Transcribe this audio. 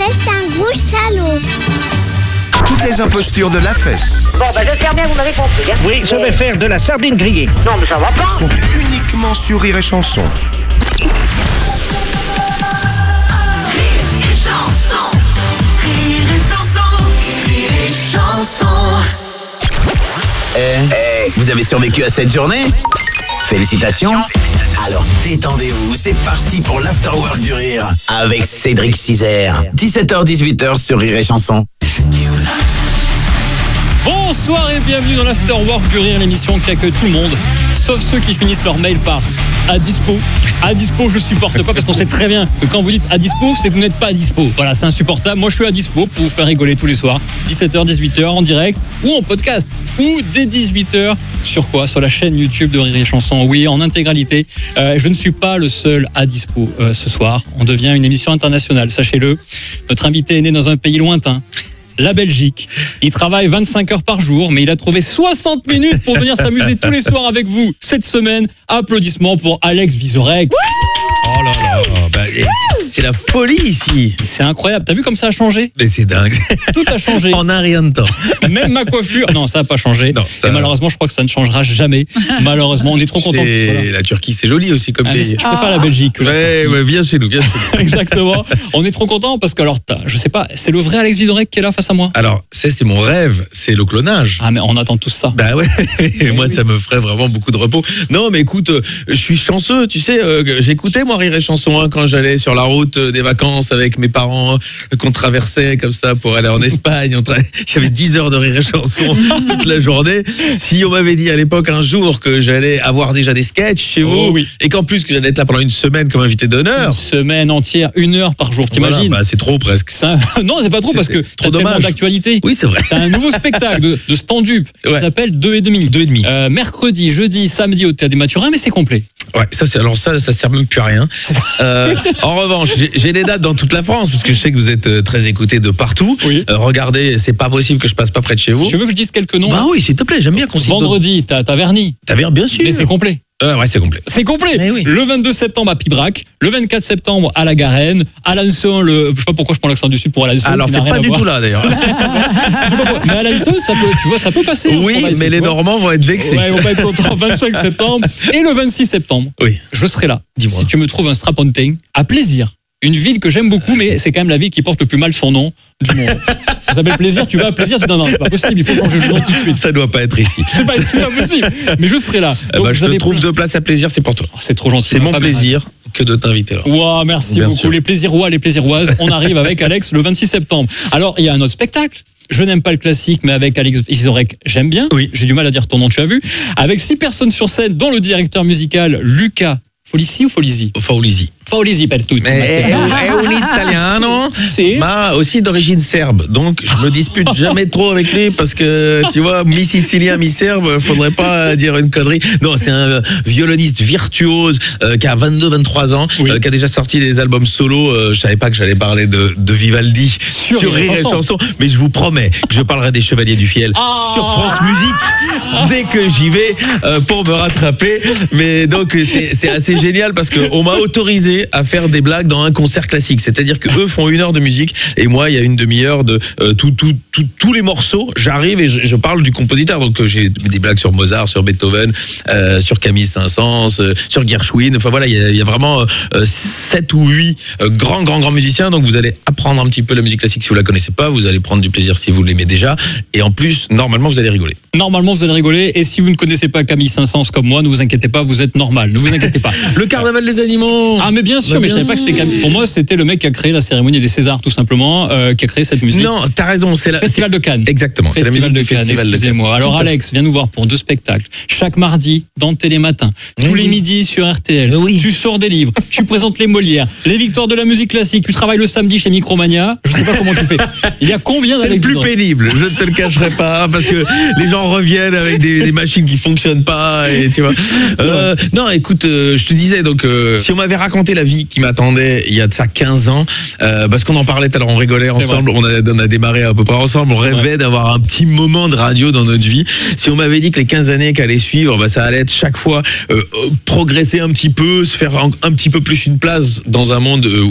c'est un gros salaud. Toutes les impostures de la fesse Bon, j'espère bien que vous m'avez compris. Hein. Oui, je vais faire de la sardine grillée. Non, mais ça va pas. sont uniquement sur Rire et Chanson. Vous avez survécu à cette journée? Félicitations. Alors détendez-vous, c'est parti pour l'Afterwork du Rire avec Cédric Cizère. 17h-18h sur Rire et Chanson. Bonsoir et bienvenue dans l'Afterwork du Rire, l'émission qui accueille tout le monde, sauf ceux qui finissent leur mail par à dispo. À dispo, je supporte pas parce qu'on sait très bien que quand vous dites à dispo, c'est que vous n'êtes pas à dispo. Voilà, c'est insupportable. Moi, je suis à dispo pour vous faire rigoler tous les soirs, 17h, 18h en direct ou en podcast ou dès 18h. Sur quoi? Sur la chaîne YouTube de Rire et Chanson. Oui, en intégralité. Je ne suis pas le seul à dispo ce soir. On devient une émission internationale, sachez-le. Notre invité est né dans un pays lointain, la Belgique. Il travaille 25 heures par jour, mais il a trouvé 60 minutes pour venir s'amuser tous les soirs avec vous cette semaine. Applaudissements pour Alex Vizorek. Oh là là, c'est la folie ici. C'est incroyable. T'as vu comme ça a changé? Mais c'est dingue. Tout a changé. En un rien de temps. Même ma coiffure. Non, ça n'a pas changé. Non, ça... Et malheureusement, je crois que ça ne changera jamais. Malheureusement, on est trop contents. La Turquie, c'est joli aussi comme pays. Je préfère la Belgique. Ouais, viens chez nous. Exactement. On est trop contents parce que, alors, je sais pas, c'est le vrai Alex Vizorek qui est là face à moi? Alors, c'est mon rêve, c'est le clonage. Ah, mais on attend tous ça. Bah ouais, moi ça me ferait vraiment beaucoup de repos. Non, mais écoute, je suis chanceux, tu sais, j'écoutais moi Rire et Chanson quand j'allais sur la route des vacances avec mes parents, qu'on traversait comme ça pour aller en Espagne. J'avais 10 heures de Rire et Chanson toute la journée. Si on m'avait dit à l'époque un jour que j'allais avoir déjà des sketchs chez vous, et qu'en plus que j'allais être là pendant une semaine comme invité d'honneur. Une semaine entière, 1 heure par jour, t'imagines? Voilà, c'est trop presque. Non, c'est pas trop parce que trop t'as tellement d'actualité. Oui, c'est vrai. T'as un nouveau spectacle de stand-up qui s'appelle 2,5. 2,5. Mercredi, jeudi, samedi au Théâtre des Mathurins, mais c'est complet. Ouais, ça sert même plus à rien. En revanche, j'ai des dates dans toute la France parce que je sais que vous êtes très écoutés de partout. Oui. Regardez, c'est pas possible que je passe pas près de chez vous. Tu veux que je dise quelques noms? Bah oui, s'il te plaît, j'aime bien qu'on cite. Vendredi, t'as Verny. T'as Verny, bien sûr. Mais c'est complet. Ouais, c'est complet. C'est complet. Oui. Le 22 septembre à Pibrac, le 24 septembre à la Garenne, Alençon, je sais pas pourquoi je prends l'accent du Sud pour Alençon. Alors c'est pas du tout là d'ailleurs. Mais Alençon, ça peut passer. Oui, mais les Normands vont être vexés. Ouais, ils vont pas être contents. 25 septembre et le 26 septembre. Oui. Je serai là. Dis-moi. Si tu me trouves un strapontin, à Plaisir. Une ville que j'aime beaucoup, mais c'est quand même la ville qui porte le plus mal son nom du monde. Ça s'appelle Plaisir, tu vas à Plaisir, tu dis non, c'est pas possible, il faut changer le nom tout de suite. Ça doit pas être ici. C'est pas possible, mais je serai là. Donc, je te trouve 2 places à Plaisir, c'est pour toi. Oh, c'est trop gentil. C'est mon plaisir que de t'inviter là. Wow, merci Bien beaucoup. sûr. Les plaisirois, les plaisiroises, on arrive avec Alex le 26 septembre. Alors, il y a un autre spectacle. Je n'aime pas le classique, mais avec Alex Vizorek, j'aime bien. Oui. J'ai du mal à dire ton nom, tu as vu. Avec 6 personnes sur scène, dont le directeur musical Luca Folisi ou Folisi? Folisi per tutti. È un italiano, Si. ma aussi d'origine serbe. Donc, je me dispute jamais trop avec lui parce que, tu vois, mi-sicilien, mi-serbe, faudrait pas dire une connerie. Non, c'est un violoniste virtuose qui a 22-23 ans, qui a déjà sorti des albums solo. Je savais pas que j'allais parler de Vivaldi sur Rire et Chanson, mais je vous promets que je parlerai des Chevaliers du Fiel sur France Musique dès que j'y vais pour me rattraper. Mais donc, c'est assez génial parce qu'on m'a autorisé à faire des blagues dans un concert classique. C'est-à-dire que eux font 1 heure de musique et moi, il y a une demi-heure de tous les morceaux. J'arrive et je parle du compositeur. Donc, j'ai des blagues sur Mozart, sur Beethoven, sur Camille Saint-Saëns, sur Gershwin. Enfin voilà, il y a vraiment 7 ou 8 grands musiciens. Donc, vous allez apprendre un petit peu la musique classique si vous la connaissez pas. Vous allez prendre du plaisir si vous l'aimez déjà. Et en plus, normalement, vous allez rigoler. Normalement, vous allez rigoler. Et si vous ne connaissez pas Camille Saint-Saëns comme moi, ne vous inquiétez pas, vous êtes normal. Ne vous inquiétez pas. Le carnaval des animaux. Ah, mais bien sûr, mais je savais pas que c'était Camille. Pour moi, c'était le mec qui a créé la cérémonie des Césars, tout simplement, qui a créé cette musique. Non, t'as raison, c'est la Festival de Cannes. Exactement, c'est la musique du Festival de Cannes. Excusez-moi. Alors Alex, viens nous voir pour 2 spectacles. Chaque mardi dans Télématin, tous les midis sur RTL. Tu sors des livres, tu présentes les Molières, les victoires de la musique classique, tu travailles le samedi chez Micromania. Je sais pas comment tu fais. Il y a combien d'Alex? C'est le plus pénible, je ne te le cacherai pas, parce que les gens reviennent avec des machines qui fonctionnent pas, et tu vois. Non, écoute, je te disais, donc, si on m'avait raconté la vie qui m'attendait il y a de ça 15 ans, parce qu'on en parlait tout à l'heure, on rigolait ensemble, on a démarré à peu près ensemble, on rêvait d'avoir un petit moment de radio dans notre vie. Si on m'avait dit que les 15 années qu'allaient suivre, ça allait être chaque fois progresser un petit peu, se faire un petit peu plus une place dans un monde